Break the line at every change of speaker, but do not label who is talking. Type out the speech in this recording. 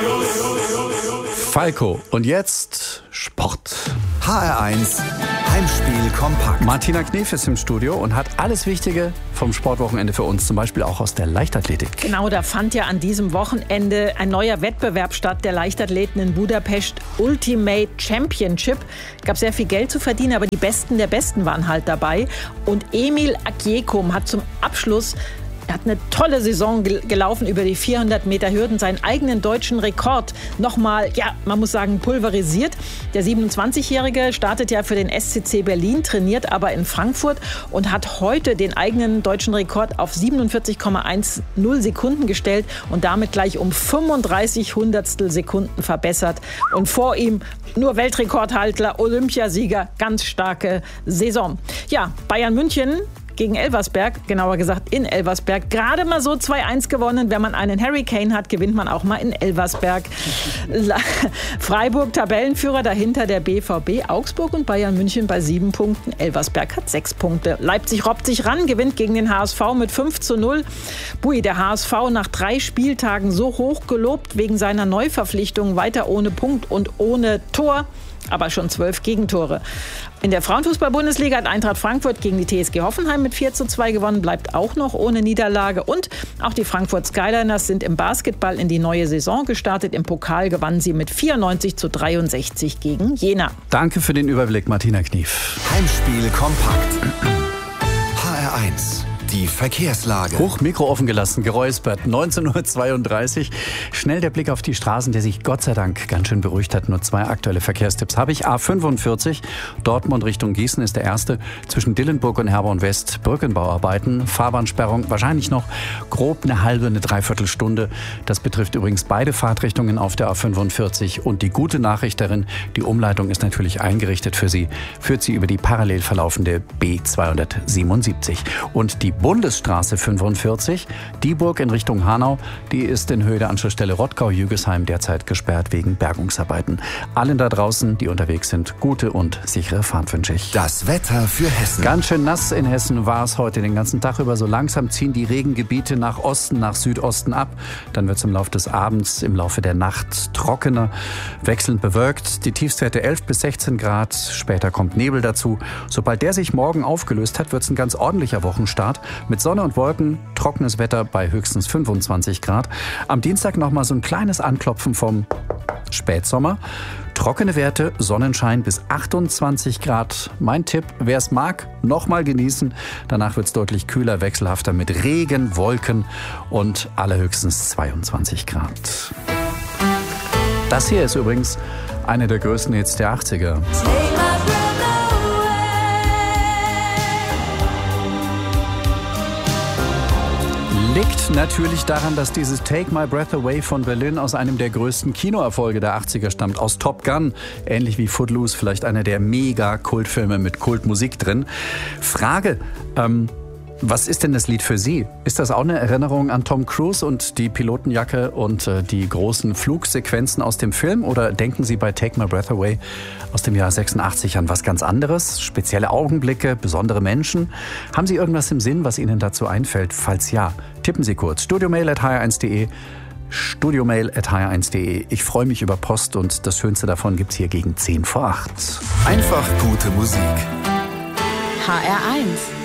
Falco. Und jetzt Sport.
HR1 Heimspiel kompakt.
Martina Knef ist im Studio und hat alles Wichtige vom Sportwochenende für uns, zum Beispiel auch aus der Leichtathletik.
Genau, da fand ja an diesem Wochenende ein neuer Wettbewerb statt, der Leichtathleten in Budapest Ultimate Championship. Gab sehr viel Geld zu verdienen, aber die Besten der Besten waren halt dabei. Und Emil Akjekum hat zum Abschluss hat eine tolle Saison gelaufen über die 400 Meter Hürden, seinen eigenen deutschen Rekord nochmal, ja, man muss sagen, pulverisiert. Der 27-Jährige startet ja für den SCC Berlin, trainiert aber in Frankfurt und hat heute den eigenen deutschen Rekord auf 47,10 Sekunden gestellt und damit gleich um 35 Hundertstel Sekunden verbessert. Und vor ihm nur Weltrekordhalter, Olympiasieger, ganz starke Saison. Ja, Bayern München gegen Elversberg, genauer gesagt in Elversberg, gerade mal so 2-1 gewonnen. Wenn man einen Harry Kane hat, gewinnt man auch mal in Elversberg. Freiburg Tabellenführer, dahinter der BVB, Augsburg und Bayern München bei 7 Punkten. Elversberg hat 6 Punkte. Leipzig robbt sich ran, gewinnt gegen den HSV mit 5:0. Bui, der HSV nach 3 Spieltagen so hoch gelobt wegen seiner Neuverpflichtung, weiter ohne Punkt und ohne Tor. Aber schon 12 Gegentore. In der Frauenfußball-Bundesliga hat Eintracht Frankfurt gegen die TSG Hoffenheim mit 4:2 gewonnen, bleibt auch noch ohne Niederlage. Und auch die Frankfurt Skyliners sind im Basketball in die neue Saison gestartet. Im Pokal gewannen sie mit 94:63 gegen Jena.
Danke für den Überblick, Martina Knef.
Heimspiel kompakt. HR1. Die Verkehrslage.
Hoch, Mikro offen gelassen, geräuspert, 19:32 Uhr. Schnell der Blick auf die Straßen, der sich Gott sei Dank ganz schön beruhigt hat. Nur 2 aktuelle Verkehrstipps habe ich. A45, Dortmund Richtung Gießen ist der erste. Zwischen Dillenburg und Herborn West Brückenbauarbeiten. Fahrbahnsperrung wahrscheinlich noch grob eine halbe, eine Dreiviertelstunde. Das betrifft übrigens beide Fahrtrichtungen auf der A45. Und die gute Nachricht darin, die Umleitung ist natürlich eingerichtet für Sie. Führt Sie über die parallel verlaufende B277. Und die Bundesstraße 45, Dieburg in Richtung Hanau, die ist in Höhe der Anschlussstelle Rottgau-Jügesheim derzeit gesperrt wegen Bergungsarbeiten. Allen da draußen, die unterwegs sind, gute und sichere Fahrt wünsche ich.
Das Wetter für Hessen.
Ganz schön nass in Hessen war es heute den ganzen Tag über. So langsam ziehen die Regengebiete nach Osten, nach Südosten ab. Dann wird es im Laufe des Abends, im Laufe der Nacht trockener, wechselnd bewölkt. Die Tiefstwerte 11 bis 16 Grad. Später kommt Nebel dazu. Sobald der sich morgen aufgelöst hat, wird es ein ganz ordentlicher Wochenstart. Mit Sonne und Wolken, trockenes Wetter bei höchstens 25 Grad. Am Dienstag nochmal so ein kleines Anklopfen vom Spätsommer. Trockene Werte, Sonnenschein bis 28 Grad. Mein Tipp, wer es mag, nochmal genießen. Danach wird es deutlich kühler, wechselhafter mit Regen, Wolken und allerhöchstens 22 Grad. Das hier ist übrigens eine der größten Hits der 80er. Liegt natürlich daran, dass dieses Take My Breath Away von Berlin aus einem der größten Kinoerfolge der 80er stammt, aus Top Gun, ähnlich wie Footloose, vielleicht einer der Mega-Kultfilme mit Kultmusik drin. Frage, was ist denn das Lied für Sie? Ist das auch eine Erinnerung an Tom Cruise und die Pilotenjacke und die großen Flugsequenzen aus dem Film? Oder denken Sie bei Take My Breath Away aus dem Jahr 86 an was ganz anderes? Spezielle Augenblicke, besondere Menschen? Haben Sie irgendwas im Sinn, was Ihnen dazu einfällt? Falls ja, tippen Sie kurz. studiomail@hr1.de. studiomail@hr1.de. Ich freue mich über Post und das Schönste davon gibt's hier gegen 7:50.
Einfach gute Musik.
HR1